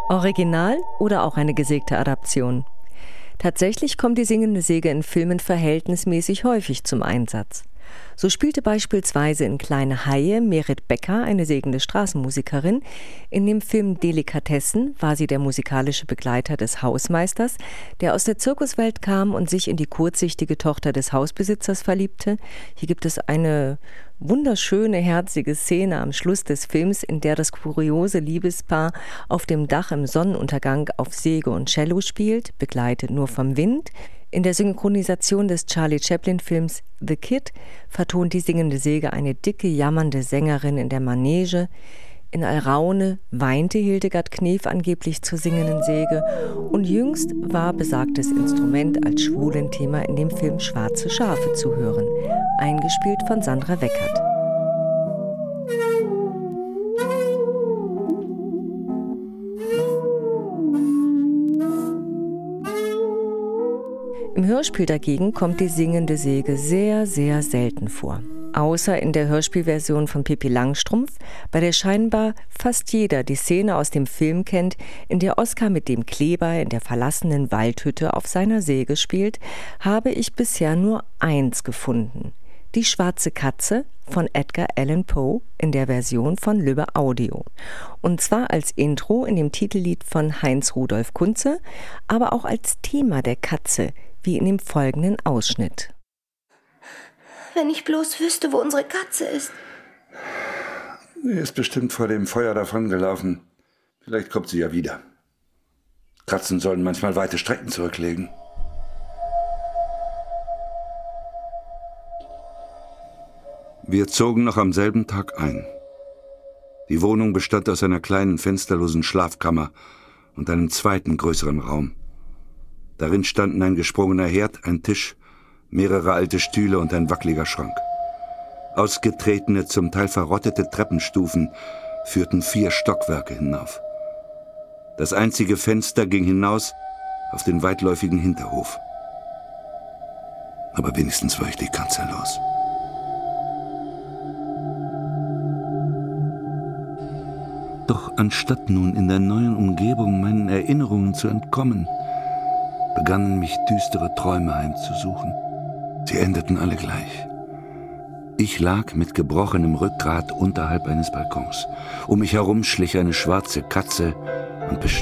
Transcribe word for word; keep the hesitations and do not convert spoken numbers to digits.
Original oder auch eine gesägte Adaption? Tatsächlich kommt die singende Säge in Filmen verhältnismäßig häufig zum Einsatz. So spielte beispielsweise in Kleine Haie Merit Becker eine sägende Straßenmusikerin. In dem Film Delikatessen war sie der musikalische Begleiter des Hausmeisters, der aus der Zirkuswelt kam und sich in die kurzsichtige Tochter des Hausbesitzers verliebte. Hier gibt es eine wunderschöne, herzige Szene am Schluss des Films, in der das kuriose Liebespaar auf dem Dach im Sonnenuntergang auf Säge und Cello spielt, begleitet nur vom Wind. In der Synchronisation des Charlie Chaplin-Films The Kid vertont die singende Säge eine dicke, jammernde Sängerin in der Manege. In Alraune weinte Hildegard Knef angeblich zur singenden Säge. Und jüngst war besagtes Instrument als Schwulenthema in dem Film Schwarze Schafe zu hören, eingespielt von Sandra Weckert. Im Hörspiel dagegen kommt die singende Säge sehr, sehr selten vor. Außer in der Hörspielversion von Pippi Langstrumpf, bei der scheinbar fast jeder die Szene aus dem Film kennt, in der Oskar mit dem Kleber in der verlassenen Waldhütte auf seiner Säge spielt, habe ich bisher nur eins gefunden. Die schwarze Katze von Edgar Allan Poe in der Version von Lübbe Audio. Und zwar als Intro in dem Titellied von Heinz Rudolf Kunze, aber auch als Thema der Katze, wie in dem folgenden Ausschnitt. Wenn ich bloß wüsste, wo unsere Katze ist. Sie ist bestimmt vor dem Feuer davongelaufen. Vielleicht kommt sie ja wieder. Katzen sollen manchmal weite Strecken zurücklegen. Wir zogen noch am selben Tag ein. Die Wohnung bestand aus einer kleinen fensterlosen Schlafkammer und einem zweiten größeren Raum. Darin standen ein gesprungener Herd, ein Tisch, mehrere alte Stühle und ein wackeliger Schrank. Ausgetretene, zum Teil verrottete Treppenstufen führten vier Stockwerke hinauf. Das einzige Fenster ging hinaus auf den weitläufigen Hinterhof. Aber wenigstens war ich die Katze los. Doch anstatt nun in der neuen Umgebung meinen Erinnerungen zu entkommen, begannen mich düstere Träume heimzusuchen. Sie endeten alle gleich. Ich lag mit gebrochenem Rückgrat unterhalb eines Balkons. Um mich herum schlich eine schwarze Katze und beschlich